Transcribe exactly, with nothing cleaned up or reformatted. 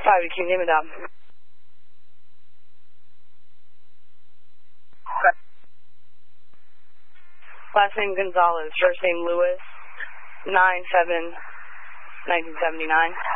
five, you can name it down. Last name Gonzalez, first name Lewis, nine seven nineteen seventy-nine.